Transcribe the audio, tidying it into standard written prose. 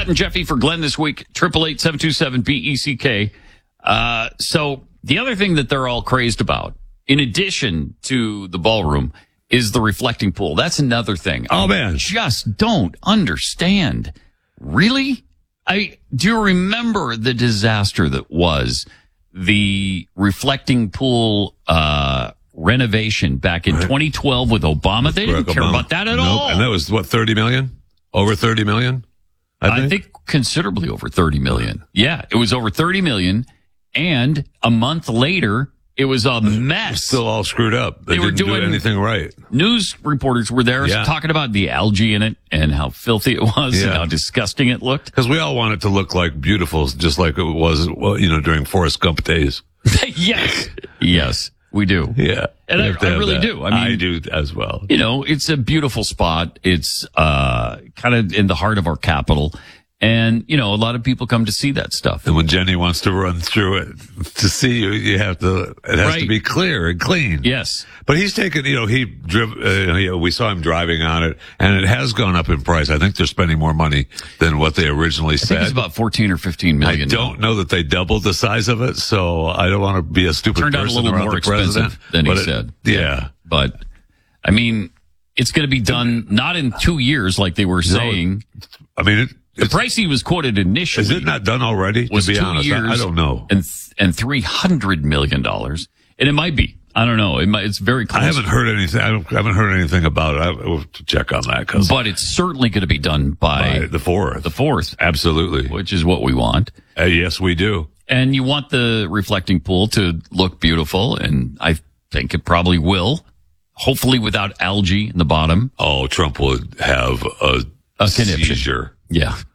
and Jeffy for Glenn this week. 888-727-BECK. So the other thing that they're all crazed about, in addition to the ballroom, is the reflecting pool. That's another thing. Oh, man. I just don't understand. Really? Do you remember the disaster that was the reflecting pool renovation back in 2012 with Obama? They didn't care about that at all. And that was, what, 30 million? Over 30 million? I think considerably over 30 million. Yeah, it was over 30 million. And a month later, it was a mess. Still all screwed up. They didn't do anything right. News reporters were there talking about the algae in it and how filthy it was and how disgusting it looked. Because we all want it to look like beautiful, just like it was, during Forrest Gump days. Yes, we do. Yeah. And I really do. I do as well. It's a beautiful spot. It's kind of in the heart of our capital. And, a lot of people come to see that stuff. And when Jenny wants to run through it to see you, it has to be clear and clean. Yes. But he's taken, we saw him driving on it, and it has gone up in price. I think they're spending more money than what they originally said. I think it's about 14 or 15 million. I don't know that they doubled the size of it, so I don't want to be a stupid person. Turned out a little more expensive than he said. Yeah. But, it's going to be done not in 2 years like they were saying. The price he was quoted initially. Is it not done already? Was to be 2 honest, years I don't know. And $300 million. And it might be. I don't know. It's very close. I haven't heard anything. I haven't heard anything about it. I will have to check on that. But it's certainly going to be done by the 4th. The 4th. Absolutely. Which is what we want. Yes, we do. And you want the reflecting pool to look beautiful. And I think it probably will. Hopefully without algae in the bottom. Oh, Trump would have a conniption. seizure. Yeah.